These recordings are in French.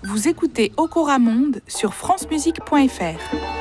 Vous écoutez Okora Monde sur francemusique.fr.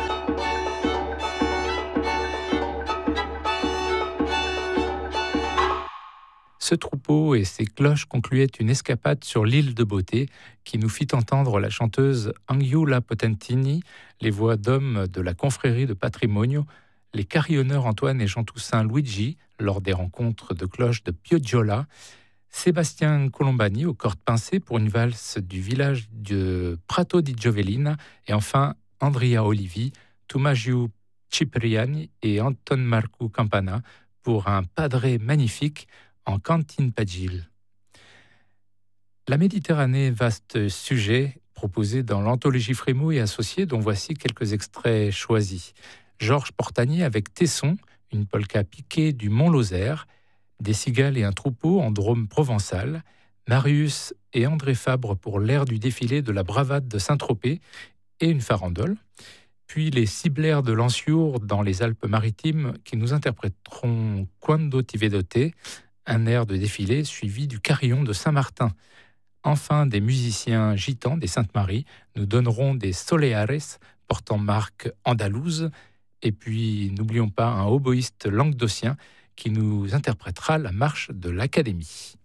Ce troupeau et ses cloches concluaient une escapade sur l'île de Beauté qui nous fit entendre la chanteuse Angiula Potentini, les voix d'hommes de la confrérie de Patrimonio, les carillonneurs Antoine et Jean-Toussaint Luigi lors des rencontres de cloches de Piogiola, Sébastien Colombani aux cordes pincées pour une valse du village de Prato di Giovelina et enfin Andrea Olivi, Tommaso Cipriani et Anton Marco Campana pour un padré magnifique en Cantine Pagil. La Méditerranée, vaste sujet proposé dans l'anthologie Frémaux et associés, dont voici quelques extraits choisis. Georges Portanier avec Tesson, une polka piquée du Mont-Lozère, des cigales et un troupeau en Drôme provençal, Marius et André Fabre pour l'air du défilé de la bravade de Saint-Tropez et une farandole, puis les Ciblaires de Lanciourt dans les Alpes-Maritimes qui nous interpréteront Quando ti vedo te, un air de défilé suivi du carillon de Saint-Martin. Enfin, des musiciens gitans des Saintes-Maries nous donneront des Soleares portant marque andalouse. Et puis, n'oublions pas un oboïste languedocien qui nous interprétera la marche de l'Académie.